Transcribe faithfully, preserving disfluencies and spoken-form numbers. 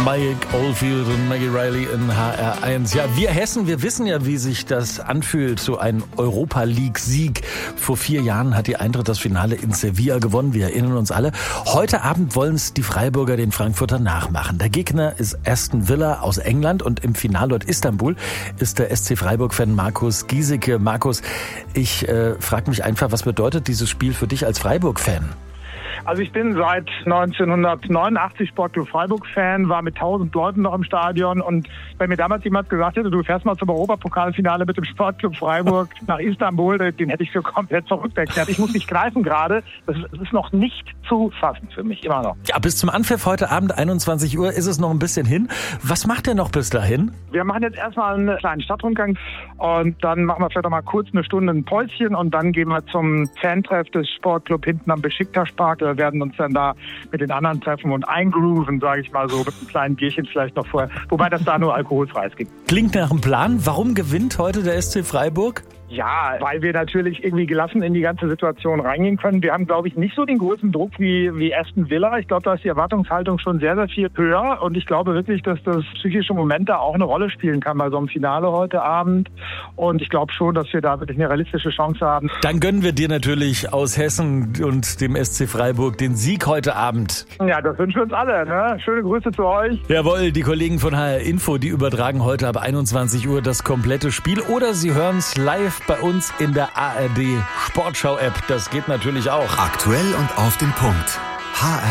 Mike Oldfield und Maggie Riley in H R eins. Ja, wir Hessen, wir wissen ja, wie sich das anfühlt, so ein Europa-League-Sieg. Vor vier Jahren hat die Eintracht das Finale in Sevilla gewonnen, wir erinnern uns alle. Heute Abend wollen es die Freiburger den Frankfurter nachmachen. Der Gegner ist Aston Villa aus England und im Finalort Istanbul ist der S C Freiburg-Fan Markus Giesecke. Markus, ich äh, frage mich einfach, was bedeutet dieses Spiel für dich als Freiburg-Fan? Also ich bin seit neunzehnhundertneunundachtzig Sportclub Freiburg-Fan, war mit tausend Leuten noch im Stadion und wenn mir damals jemand gesagt hätte, du fährst mal zum Europapokalfinale mit dem Sportclub Freiburg nach Istanbul, den hätte ich für komplett verrückt erklärt. Ich muss mich greifen gerade, das ist noch nicht zu fassen für mich, immer noch. Ja, bis zum Anpfiff heute Abend einundzwanzig Uhr ist es noch ein bisschen hin. Was macht ihr noch bis dahin? Wir machen jetzt erstmal einen kleinen Stadtrundgang und dann machen wir vielleicht noch mal kurz eine Stunde ein Päuschen und dann gehen wir zum Fantreff des Sportclub hinten am Besiktaspark. Wir werden uns dann da mit den anderen treffen und eingrooven, sage ich mal so, mit einem kleinen Bierchen vielleicht noch vorher. Wobei das da nur alkoholfreies gibt. Klingt nach einem Plan. Warum gewinnt heute der S C Freiburg? Ja, weil wir natürlich irgendwie gelassen in die ganze Situation reingehen können. Wir haben, glaube ich, nicht so den großen Druck wie, wie Aston Villa. Ich glaube, da ist die Erwartungshaltung schon sehr, sehr viel höher. Und ich glaube wirklich, dass das psychische Moment da auch eine Rolle spielen kann bei so einem Finale heute Abend. Und ich glaube schon, dass wir da wirklich eine realistische Chance haben. Dann gönnen wir dir natürlich aus Hessen und dem S C Freiburg den Sieg heute Abend. Ja, das wünschen wir uns alle. Ne? Schöne Grüße zu euch. Jawohl, die Kollegen von H R Info, die übertragen heute ab einundzwanzig Uhr das komplette Spiel. Oder Sie hören es live bei uns in der A R D Sportschau App. Das geht natürlich auch. Aktuell und auf den Punkt. H R